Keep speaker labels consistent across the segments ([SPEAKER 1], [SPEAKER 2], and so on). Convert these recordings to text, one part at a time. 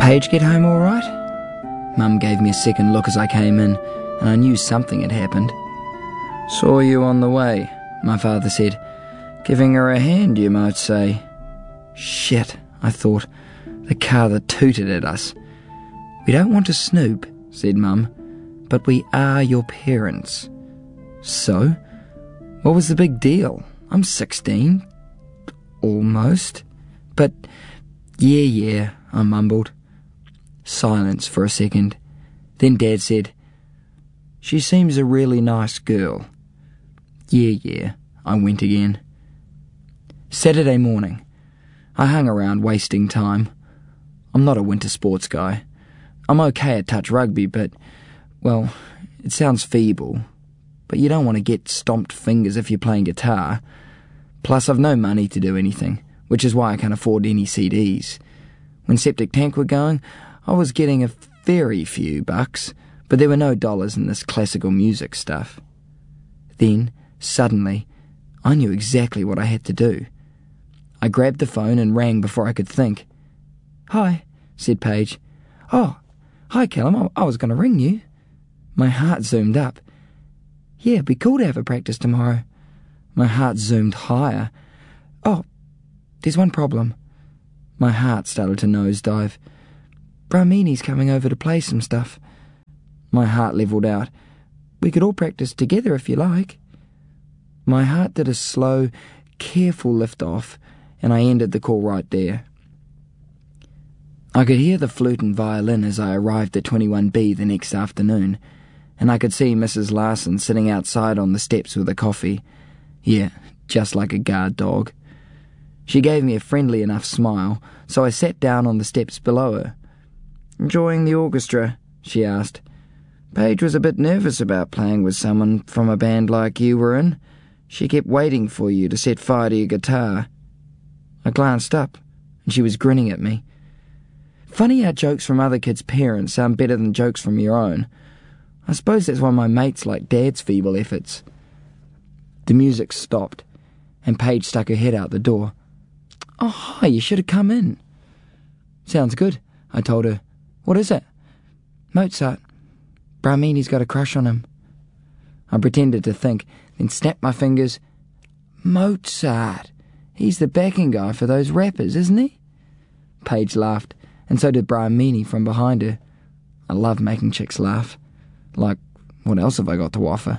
[SPEAKER 1] Paige get home all right? Mum gave me a second look as I came in, and I knew something had happened. Saw you on the way, my father said. Giving her a hand, you might say. Shit, I thought. The car that tooted at us. We don't want to snoop, said Mum, but we are your parents. So? What was the big deal? I'm 16. Almost. But, yeah, I mumbled. Silence for a second. Then Dad said, She seems a really nice girl. Yeah, I went again. Saturday morning. I hung around wasting time. I'm not a winter sports guy. I'm okay at touch rugby, but, well, it sounds feeble. But you don't want to get stomped fingers if you're playing guitar. Plus, I've no money to do anything, which is why I can't afford any CDs. When Septic Tank were going, I was getting a very few bucks, but there were no dollars in this classical music stuff. Then, suddenly, I knew exactly what I had to do. I grabbed the phone and rang before I could think. Hi, said Paige. Oh, hi Callum, I was going to ring you. My heart zoomed up. Yeah, it'd be cool to have a practice tomorrow. My heart zoomed higher. Oh, there's one problem. My heart started to nosedive. Bramini's coming over to play some stuff. My heart levelled out. We could all practice together if you like. My heart did a slow, careful lift-off, and I ended the call right there. I could hear the flute and violin as I arrived at 21B the next afternoon, and I could see Mrs. Larson sitting outside on the steps with a coffee. Yeah, just like a guard dog. She gave me a friendly enough smile, so I sat down on the steps below her. Enjoying the orchestra? She asked. Paige was a bit nervous about playing with someone from a band like you were in. She kept waiting for you to set fire to your guitar. I glanced up, and she was grinning at me. Funny how jokes from other kids' parents sound better than jokes from your own. I suppose that's why my mates like Dad's feeble efforts. The music stopped, and Paige stuck her head out the door. Oh, hi, you should have come in. Sounds good, I told her. What is it? Mozart. Bramini's got a crush on him. I pretended to think, then snapped my fingers. Mozart. He's the backing guy for those rappers, isn't he? Paige laughed, and so did Bramini from behind her. I love making chicks laugh. Like, what else have I got to offer?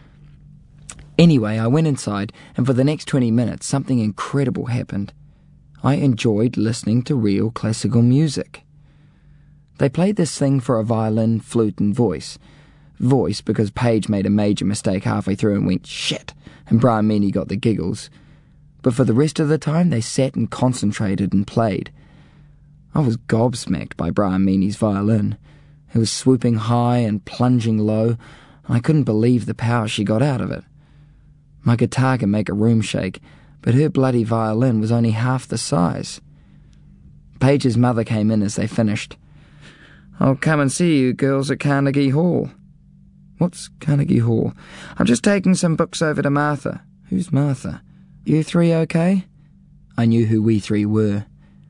[SPEAKER 1] Anyway, I went inside, and for the next 20 minutes, something incredible happened. I enjoyed listening to real classical music. They played this thing for a violin, flute, and voice. Voice because Paige made a major mistake halfway through and went, shit, and Bramini got the giggles. But for the rest of the time, they sat and concentrated and played. I was gobsmacked by Bramini's violin. It was swooping high and plunging low, and I couldn't believe the power she got out of it. My guitar can make a room shake, but her bloody violin was only half the size. Paige's mother came in as they finished. I'll come and see you girls at Carnegie Hall. What's Carnegie Hall? I'm just taking some books over to Martha. Who's Martha? You three okay? I knew who we three were.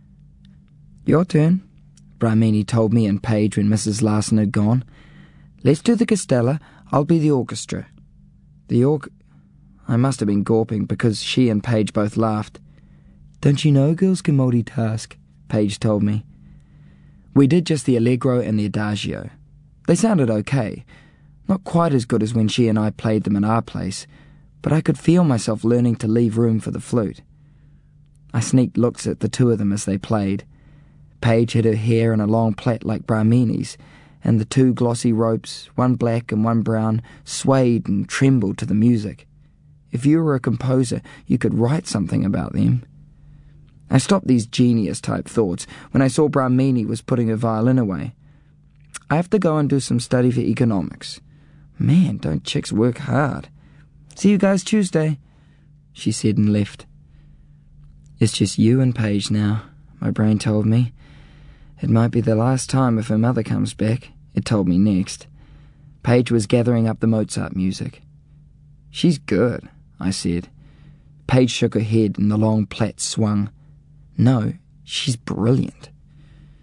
[SPEAKER 1] Your turn, Bramini told me and Paige when Mrs. Larson had gone. Let's do the castella. I'll be the orchestra. I must have been gawping because she and Paige both laughed. Don't you know girls can multitask? Paige told me. We did just the Allegro and the Adagio. They sounded okay. Not quite as good as when she and I played them in our place, but I could feel myself learning to leave room for the flute. I sneaked looks at the two of them as they played. Paige had her hair in a long plait like Bramini's, and the two glossy ropes, one black and one brown, swayed and trembled to the music. If you were a composer, you could write something about them. I stopped these genius-type thoughts when I saw Bramini was putting her violin away. I have to go and do some study for economics. Man, don't chicks work hard. See you guys Tuesday, she said and left. It's just you and Paige now, my brain told me. It might be the last time if her mother comes back, it told me next. Paige was gathering up the Mozart music. She's good, I said. Paige shook her head and the long plait swung. No, she's brilliant.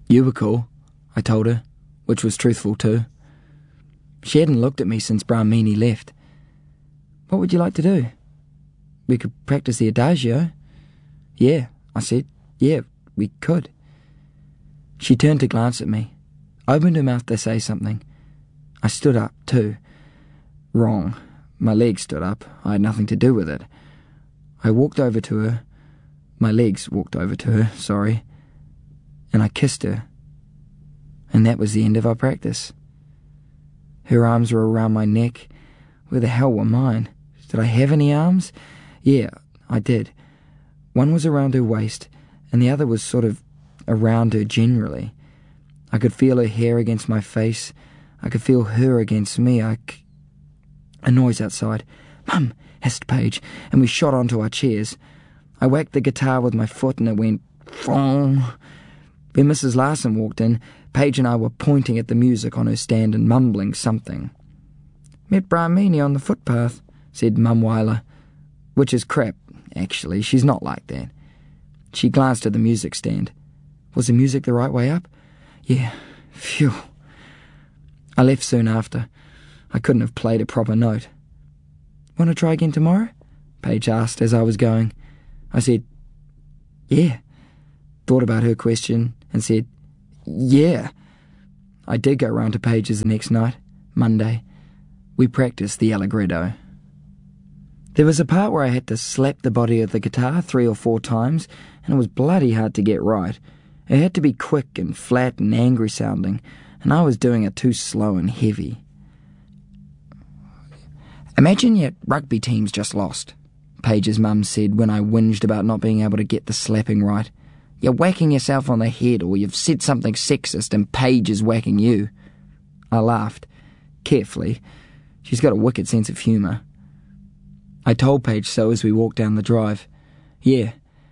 [SPEAKER 1] You were cool, I told her, which was truthful too. She hadn't looked at me since Brahmini left. What would you like to do? We could practice the Adagio. Yeah, I said. Yeah, we could. She turned to glance at me, opened her mouth to say something. I stood up, too. Wrong. My legs stood up. I had nothing to do with it. I walked over to her. My legs walked over to her, sorry. And I kissed her. And that was the end of our practice. Her arms were around my neck. Where the hell were mine? Did I have any arms? Yeah, I did. One was around her waist, and the other was sort of around her generally. I could feel her hair against my face. I could feel her against me. A noise outside. "Mum," hissed Paige, and we shot onto our chairs. I whacked the guitar with my foot and it went "Fong." When Mrs. Larson walked in, Paige and I were pointing at the music on her stand and mumbling something. "Met Brahmini on the footpath," said Mum Weiler. Which is crap, actually. She's not like that. She glanced at the music stand. Was the music the right way up? Yeah. Phew. I left soon after. I couldn't have played a proper note. "Want to try again tomorrow?" Paige asked as I was going. I said, "Yeah." Thought about her question and said, "Yeah." I did go round to Paige's the next night, Monday. We practiced the Allegretto. There was a part where I had to slap the body of the guitar 3 or 4 times, and it was bloody hard to get right. It had to be quick and flat and angry sounding, and I was doing it too slow and heavy. "Imagine your rugby team's just lost," Paige's mum said when I whinged about not being able to get the slapping right. "You're whacking yourself on the head, or you've said something sexist and Paige is whacking you." I laughed, carefully. She's got a wicked sense of humour. I told Paige so as we walked down the drive. Yeah,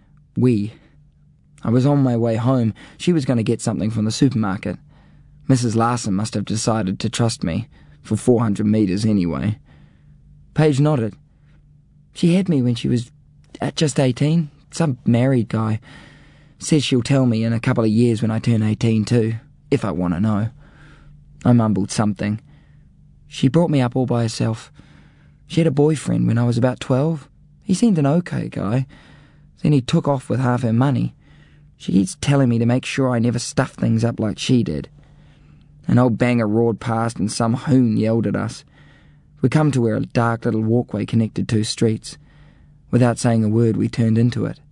[SPEAKER 1] I was on my way home. She was going to get something from the supermarket. Mrs. Larson must have decided to trust me, for 400 metres anyway. Paige nodded. She had me when she was just 18. Some married guy. Says she'll tell me in a couple of years when I turn 18 too, if I want to know. I mumbled something. She brought me up all by herself. She had a boyfriend when I was about 12. He seemed an okay guy. Then he took off with half her money. She keeps telling me to make sure I never stuff things up like she did. An old banger roared past and some hoon yelled at us. We come to where a dark little walkway connected 2 streets. Without saying a word, we turned into it.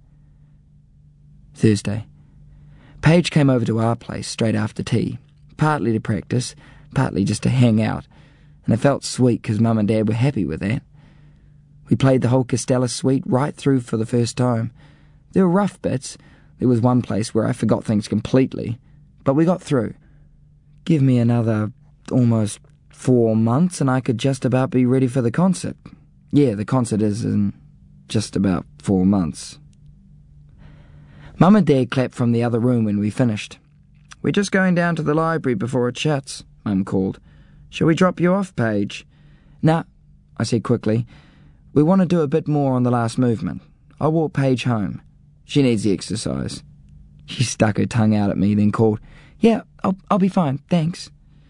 [SPEAKER 1] Thursday. Paige came over to our place straight after tea, partly to practice, partly just to hang out, and it felt sweet because Mum and Dad were happy with that. We played the whole Costello suite right through for the first time. There were rough bits. There was one place where I forgot things completely, but we got through. Give me another almost 4 months and I could just about be ready for the concert. Yeah, the concert is in just about 4 months. Mum and Dad clapped from the other room when we finished. "We're just going down to the library before it shuts," Mum called. "Shall we drop you off, Paige?" "Nah," I said quickly. "We want to do a bit more on the last movement. I'll walk Paige home. She needs the exercise." She stuck her tongue out at me, then called, "Yeah, I'll be fine, thanks."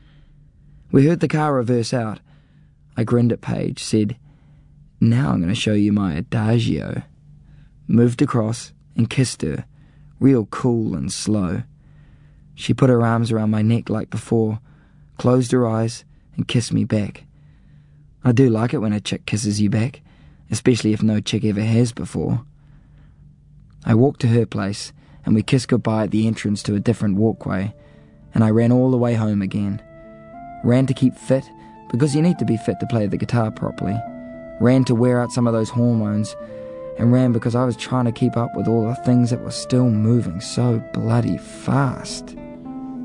[SPEAKER 1] We heard the car reverse out. I grinned at Paige, said, "Now I'm going to show you my Adagio." Moved across and kissed her, real cool and slow. She put her arms around my neck like before, closed her eyes, and kissed me back. I do like it when a chick kisses you back, especially if no chick ever has before. I walked to her place, and we kissed goodbye at the entrance to a different walkway, and I ran all the way home again. Ran to keep fit, because you need to be fit to play the guitar properly. Ran to wear out some of those hormones, and ran because I was trying to keep up with all the things that were still moving so bloody fast.